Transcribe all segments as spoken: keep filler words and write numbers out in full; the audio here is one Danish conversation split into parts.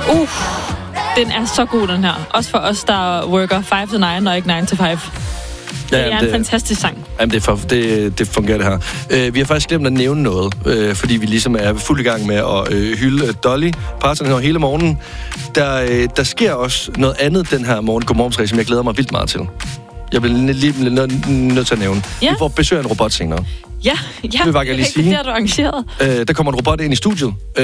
Uh, den er så god, den her. Også for os, der worker five to nine og ikke nine to five. Det ja, er en det, fantastisk sang. Jamen, det, er for, det, det fungerer det her. Øh, vi har faktisk glemt at nævne noget, øh, fordi vi ligesom er fuld i gang med at øh, hylde Dolly Parton her hele morgenen. Der, øh, der sker også noget andet den her morgen, godmorgen, som jeg glæder mig vildt meget til. Jeg vil lige nødt til at nævne. Ja. Vi får besøg af en robot senere. Ja, ja. Det vil jeg lige sige. Det har du arrangeret. Øh, der kommer en robot ind i studiet. Øh,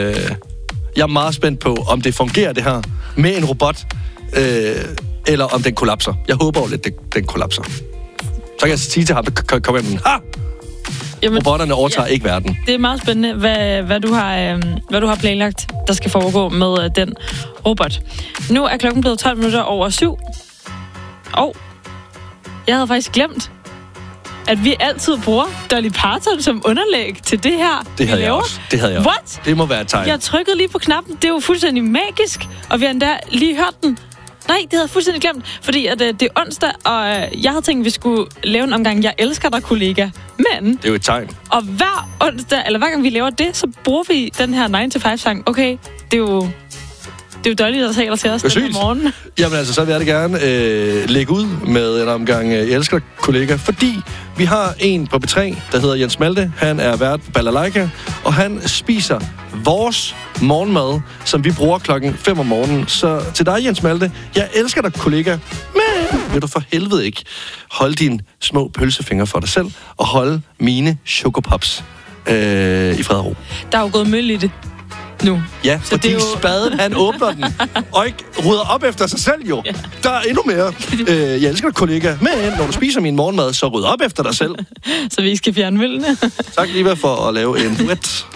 jeg er meget spændt på, om det fungerer det her med en robot, øh, eller om den kollapser. Jeg håber jo lidt, den, den kollapser. Så kan jeg sige til ham, kom ind, ha! Jamen, robotterne overtager ja, ikke verden. Det er meget spændende, hvad, hvad, du har, øh, hvad du har planlagt, der skal foregå med øh, den robot. Nu er klokken blevet tolv minutter over syv. Og jeg havde faktisk glemt, at vi altid bruger Dolly Parton som underlæg til det her, det havde vi jeg laver. Også. Det havde jeg What? Også. Det må være et tegn. Jeg trykkede lige på knappen. Det er jo fuldstændig magisk. Og vi har endda lige hørt den. Nej, det havde jeg fuldstændig glemt. Fordi at, uh, det er onsdag, og uh, jeg havde tænkt, at vi skulle lave en omgang Jeg elsker dig, kollega. Men... Det er jo et tegn. Og hver onsdag, eller hver gang vi laver det, så bruger vi den her nine to five sang. Okay, det er jo... Det er jo Dolly, der taler til os den her morgen. Jamen altså, så vil jeg det gerne øh, lægge ud med en omgang øh, Jeg elsker dig, kollega, fordi vi har en på B tre, der hedder Jens Malte. Han er vært på Balalaika, og han spiser vores morgenmad, som vi bruger klokken fem om morgenen. Så til dig, Jens Malte, jeg elsker dig, kollega, men vil du for helvede ikke holde dine små pølsefingre for dig selv, og holde mine chokopops øh, i fred og ro. Der er jo gået møl i det. Nu. Ja, så fordi jo... spaden, han åbner den, og ikke rydder op efter sig selv jo. Ja. Der er endnu mere. Øh, jeg elsker dig, kollega. Men når du spiser min morgenmad, så ryd op efter dig selv. Så vi skal fjerne møllene. Tak lige for at lave en duet.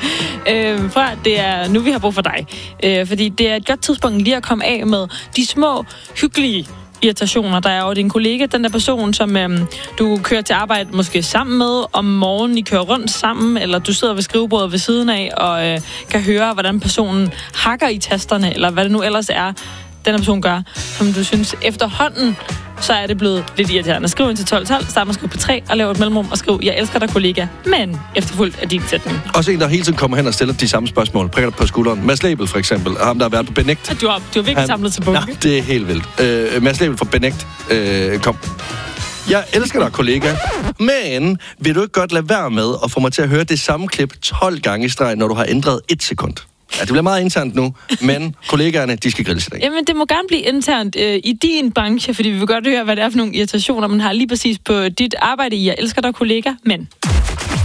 øh, fra, det er nu, vi har brug for dig. Øh, fordi det er et godt tidspunkt lige at komme af med de små, hyggelige irritationer, der er over din kollega, den der person, som øhm, du kører til arbejde måske sammen med, om morgenen I kører rundt sammen, eller du sidder ved skrivebordet ved siden af, og øh, kan høre, hvordan personen hakker i tasterne, eller hvad det nu ellers er, den her person gør, som du synes efterhånden, så er det blevet lidt irriterende. Skriv ind til tolv tolv, start med at skrive på tre, og lav et mellemrum og skriv, jeg elsker dig, kollega, men efterfulgt af din sætning. Også en, der hele tiden kommer hen og stiller de samme spørgsmål. Prikker dig på skulderen. Mads Label, for eksempel. Ham, der har været på Benægt. Du har, du har virkelig Han... samlet til bunke. Ja, det er helt vildt. Øh, Mads Label fra Benægt. Øh, kom. Jeg elsker dig, kollega, men vil du ikke godt lade være med at få mig til at høre det samme klip tolv gange i streg, når du har ændret et sekund? Ja, det bliver meget internt nu, men kollegaerne, de skal grilles i dag. Jamen, det må gerne blive internt øh, i din branche, fordi vi vil godt høre, hvad det er for nogle irritationer, man har lige præcis på dit arbejde i Jeg elsker dig, kollega, men...